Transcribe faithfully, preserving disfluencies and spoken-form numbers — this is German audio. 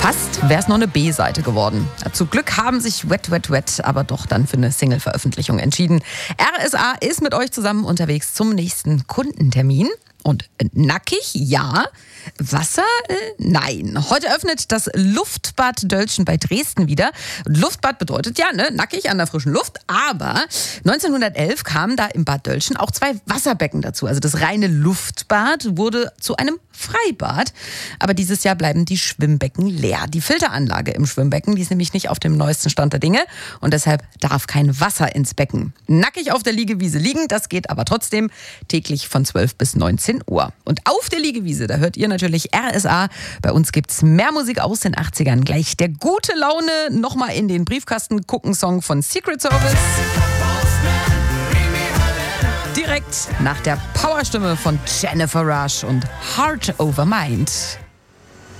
Fast wäre es noch eine B-Seite geworden. Zum Glück haben sich Wet Wet Wet aber doch dann für eine Single-Veröffentlichung entschieden. R S A ist mit euch zusammen unterwegs zum nächsten Kundentermin. Und nackig, ja. Wasser, äh, nein. Heute öffnet das Luftbad Dölschen bei Dresden wieder. Luftbad bedeutet ja, ne, nackig an der frischen Luft. Aber neunzehnhundertelf kamen da im Bad Dölschen auch zwei Wasserbecken dazu. Also das reine Luftbad wurde zu einem Freibad. Aber dieses Jahr bleiben die Schwimmbecken leer. Die Filteranlage im Schwimmbecken, die ist nämlich nicht auf dem neuesten Stand der Dinge. Und deshalb darf kein Wasser ins Becken. Nackig auf der Liegewiese liegen, das geht aber trotzdem täglich von zwölf bis neunzehn Uhr. Und auf der Liegewiese, da hört ihr natürlich R S A. Bei uns gibt's mehr Musik aus den achtzigern. Gleich der gute Laune, nochmal in den Briefkasten gucken Song von Secret Service. Direkt nach der Powerstimme von Jennifer Rush und Heart Over Mind.